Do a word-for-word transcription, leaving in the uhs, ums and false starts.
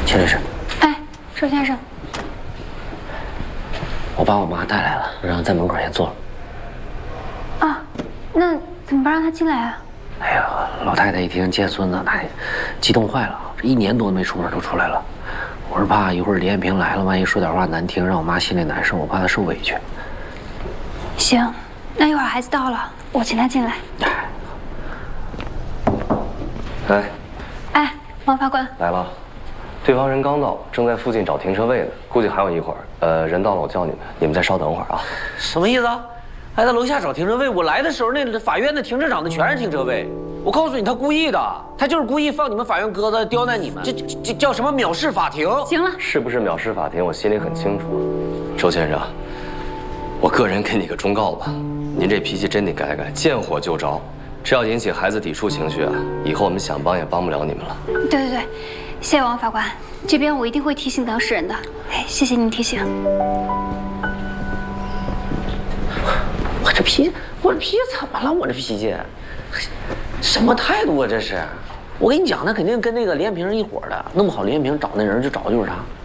秦律师。 哎，周先生， 我把我妈带来了，让她在门口先坐。 啊，那怎么不让她进来啊？ 哎呀，老太太一听见孙子，那激动坏了，这一年多没出门都出来了。我是怕一会儿李艳萍来了，万一说点话难听，让我妈心里难受，我怕她受委屈。 行，那一会儿孩子到了，我请他进来。 哎， 哎，王法官来了，对方人刚到，正在附近找停车位呢，估计还有一会儿。呃，人到了我叫你们，你们再稍等会儿啊。 什么意思啊？还在楼下找停车位？我来的时候，那法院的停车场的全是停车位。我告诉你，他故意的，他就是故意放你们法院鸽子，刁难你们。这这这叫什么藐视法庭？ 行了， 是不是藐视法庭？我心里很清楚。周先生，我个人给你个忠告吧，您这脾气真得改改，见火就着。这要引起孩子抵触情绪啊，以后我们想帮也帮不了你们了。 对对对，谢谢王法官，这边我一定会提醒当事人的。哎，谢谢您提醒。 我这脾气，我这脾气怎么了？我这脾气，什么态度啊？这是，我跟你讲，那肯定跟那个李艳萍是一伙的，弄不好李艳萍找那人就找的就是他。